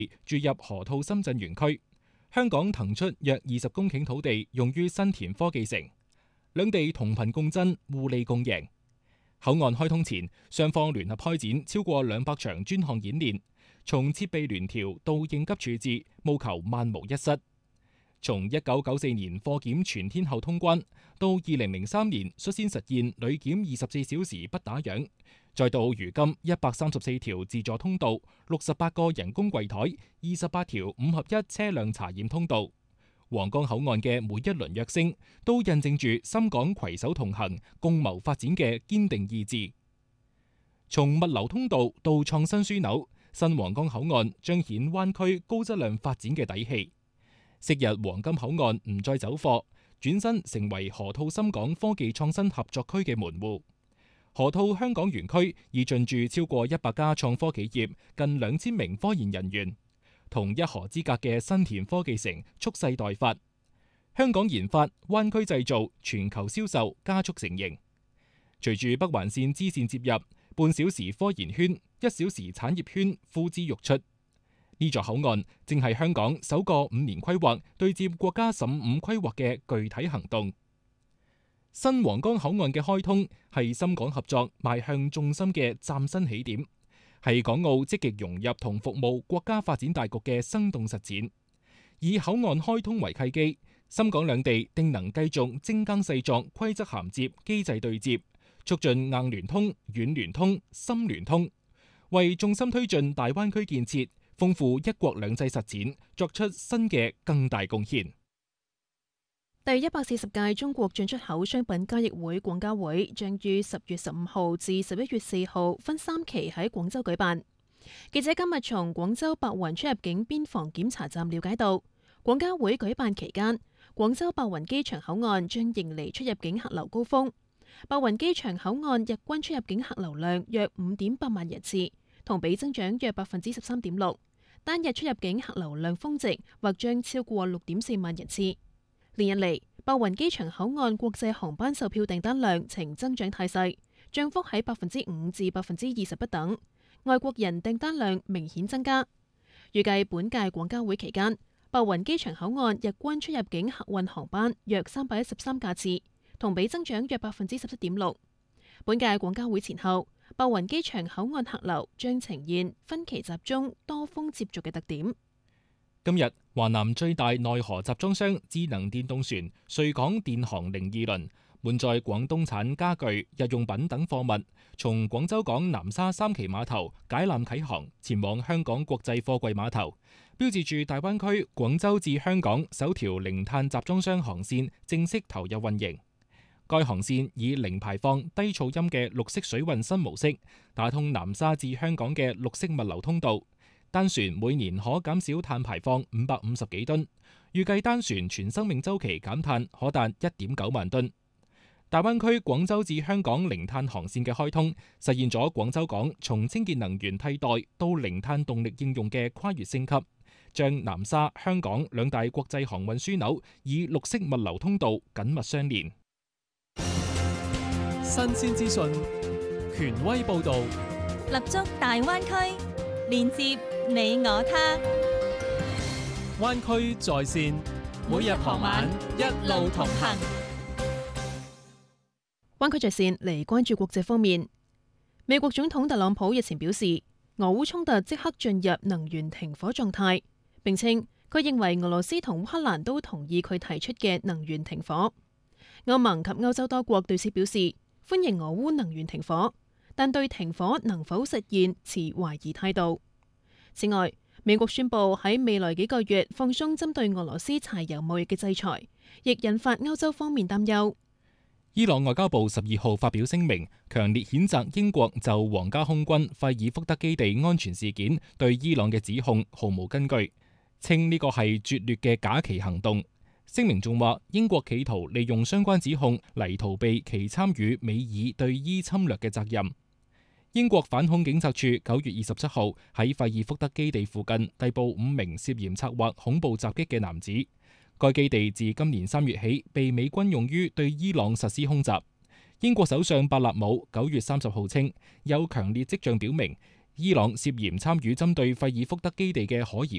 注入河套深圳園區。香港騰出約20公頃土地用於新田科技城，兩地同頻共振，互利共贏。口岸開通前，雙方聯合開展超過200場專項演練，從設備聯調到應急處置，務求萬無一失。從1994年貨檢全天候通關，到2003年率先實現旅檢24小時不打烊，再到如今134條自助通道、68個人工櫃台、28條5合1車輛查驗通道，皇崗口岸嘅每一輪躍升，都印證住深港攜手同行、共謀發展嘅堅定意志。從物流通道到創新樞紐，新皇崗口岸彰顯灣區高質量發展嘅底氣。昔日黃金口岸唔再走貨，轉身成為河套深港科技創新合作區嘅門戶。河套香港園區已進駐超過100家創科企業，近2000名科研人員，同一河之隔嘅新田科技城蓄勢待發。香港研發、灣區製造、全球銷售加速成型。隨住北環線支線接入，半小時科研圈、1小時產業圈呼之欲出。呢座口岸正係香港首個5年規劃對接國家15規劃嘅具體行動。新皇崗口岸嘅開通係深港合作邁向重心嘅嶄新起點，係港澳積極融入同服務國家發展大局嘅生動實踐。以口岸開通為契機，深港兩地定能繼續精耕細作、規則銜接、機制對接，促進硬聯通、軟聯通、深聯通，為重心推進大灣區建設、豐富一國兩制實踐作出新嘅更大貢獻。 第140屆中國進出口商品交易會廣交會將於10月15號至11月4號分3期喺廣州舉辦。記者今日從廣州白雲出入境邊防檢查站了解到，廣交會舉辦期間，廣州白雲機場口岸將迎嚟出入境客流高峰。白雲機場口岸日均出入境客流量約5.8萬人次，同比增長約13.6%。單日出入境客流量峰值或將超過6.4萬人次。連日嚟，白雲機場口岸國際航班售票訂單量呈增長態勢，漲幅喺5%至20%不等。外國人訂單量明顯增加。預計本屆廣交會期間，白雲機場口岸日均出入境客運航班約313架次，同比增長約17.6%。本屆廣交會前後，白雲機場口岸客流將呈現分期集中、多峰接續嘅特點。 今日，華南最大內河集裝箱智能電動船穗港電航02輪，滿載廣東產家具、日用品等貨物，從廣州港南沙3期碼頭解纜啟航，前往香港國際貨櫃碼頭，標誌住大灣區廣州至香港首條零碳集裝箱航線正式投入運營。該航線以零排放、低噪音嘅綠色水運新模式，打通南沙至香港嘅綠色物流通道。單船每年可減少碳排放550幾噸，預計單船全生命週期減碳可達1.9萬噸。大灣區廣州至香港零碳航線嘅開通，實現咗廣州港從清潔能源替代到零碳動力應用嘅跨越升級，將南沙、香港兩大國際航運樞紐以綠色物流通道緊密相連。 新鮮資訊，權威報導， 立足大灣區，連接你我他。 灣區在線，每日傍晚一路同行。 灣區在線嚟關注國際方面，美國總統特朗普日前表示，俄烏衝突即刻進入能源停火狀態，並稱佢認為俄羅斯同烏克蘭都同意佢提出嘅能源停火。歐盟及歐洲多國對此表示歡迎俄烏能源停火，但對停火能否實現持懷疑態度。此外，美國宣布喺未來幾個月放鬆針對俄羅斯柴油貿易嘅制裁，亦引發歐洲方面擔憂。 伊朗外交部12號發表聲明，強烈譴責英國就皇家空軍費爾福德基地安全事件對伊朗嘅指控毫無根據，稱呢個係拙劣嘅假旗行動。聲明仲話，英國企圖利用相關指控嚟逃避其參與美爾對伊侵略嘅責任。英國反恐警察處9月27號喺費爾福德基地附近逮捕5名涉嫌策劃恐怖襲擊嘅男子。該基地自今年3月起被美軍用於對伊朗實施空襲。英國首相伯納姆9月30號稱，有強烈跡象表明伊朗涉嫌參與針對費爾福德基地嘅可疑